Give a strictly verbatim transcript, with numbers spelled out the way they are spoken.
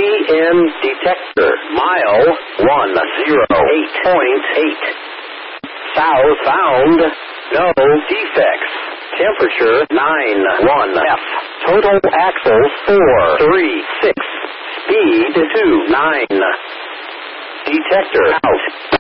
M detector. Mile one zero eight point eight. South bound. No defects. Temperature nine one F. Total axles four three six. Speed two nine. Detector out.